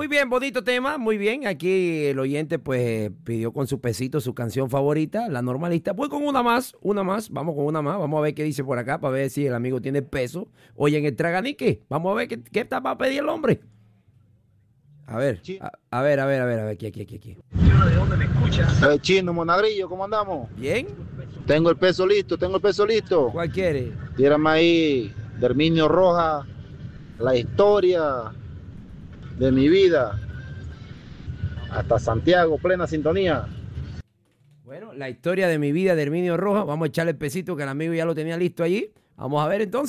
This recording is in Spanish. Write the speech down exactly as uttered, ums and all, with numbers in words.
Muy bien, bonito tema, muy bien. Aquí el oyente pues pidió con su pesito su canción favorita, La Normalista. Voy con una más, una más, vamos con una más. Vamos a ver qué dice por acá para ver si el amigo tiene peso. Oye, en el Traganique, vamos a ver qué, qué está para pedir el hombre. A ver, a, a ver, a ver, a ver, a ver, aquí, aquí, aquí, aquí. ¿De dónde me escuchas? Eh, Chino, Monagrillo, ¿cómo andamos? Bien. Tengo el peso listo, tengo el peso listo. ¿Cuál quiere? Tírame ahí, de Herminio Rojas, la historia de mi vida. Hasta Santiago, plena sintonía. Bueno, la historia de mi vida de Herminio Rojas. Vamos a echarle el pesito que el amigo ya lo tenía listo allí. Vamos a ver entonces.